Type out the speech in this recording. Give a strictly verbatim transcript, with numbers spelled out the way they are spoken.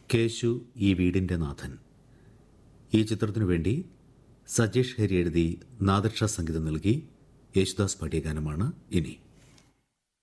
കേശു ഈ വീടിൻ്റെ നാഥൻ. ഈ ചിത്രത്തിനു വേണ്ടി സജേഷ് ഹരി എഴുതി നാദർഷ സംഗീതം നൽകി യേശുദാസ് പാടിയ ഗാനമാണ് ഇനി.